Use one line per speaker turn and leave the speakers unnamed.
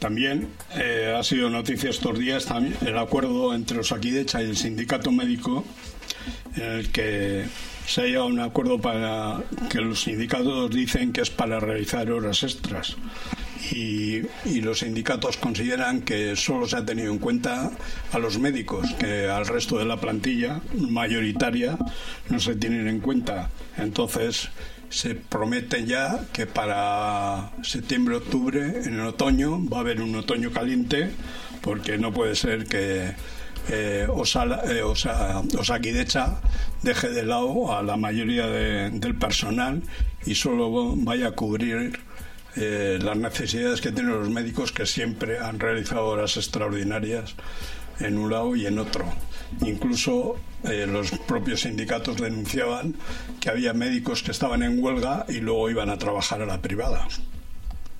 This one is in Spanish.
También ha sido noticia estos días también el acuerdo entre Osakidetza y el sindicato médico, en el que se ha llegado a un acuerdo para que los sindicatos dicen que es para realizar horas extras y los sindicatos consideran que solo se ha tenido en cuenta a los médicos, que al resto de la plantilla mayoritaria no se tienen en cuenta. Entonces se promete ya que para septiembre-octubre, en el otoño, va a haber un otoño caliente, porque no puede ser que Osakidetza deje de lado a la mayoría del personal y solo vaya a cubrir las necesidades que tienen los médicos, que siempre han realizado horas extraordinarias en un lado y en otro. Incluso los propios sindicatos denunciaban que había médicos que estaban en huelga y luego iban a trabajar a la privada.